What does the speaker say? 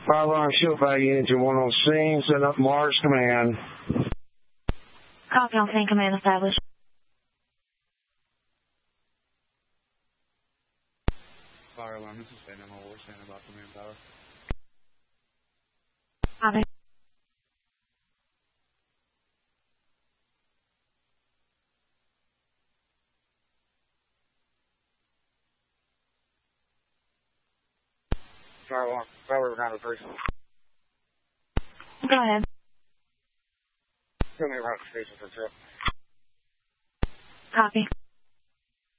Fire alarm shield bag engine 1 on scene. Setting up Mars command. Copy on scene, command established. Fire alarm, this is Phantom. We're standing by command tower. Copy. Fire alarm, fire around the person. Go ahead. Tell me around the station for trip. Copy.